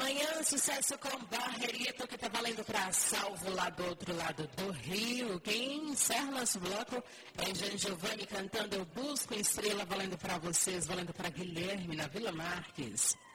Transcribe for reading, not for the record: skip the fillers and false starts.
Amanhã, sucesso com Barrerito, que tá valendo pra Salvo, lá do outro lado do Rio. Quem encerra nosso bloco é Jean Giovanni cantando Eu Busco Estrela, valendo pra vocês, valendo pra Guilherme, na Vila Marques.